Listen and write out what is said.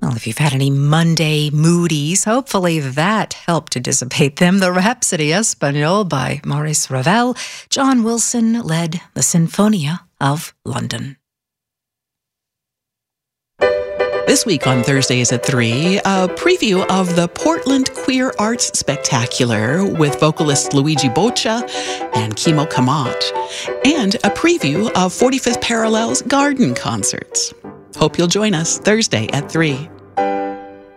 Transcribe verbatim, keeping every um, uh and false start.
Well, if you've had any Monday moodies, hopefully that helped to dissipate them. The Rhapsody Espagnole by Maurice Ravel. John Wilson led the Sinfonia of London. This week on Thursdays at three, a preview of the Portland Queer Arts Spectacular with vocalist Luigi Boccia and Kimo Kamat, and a preview of forty-fifth Parallel's garden concerts. Hope you'll join us Thursday at three.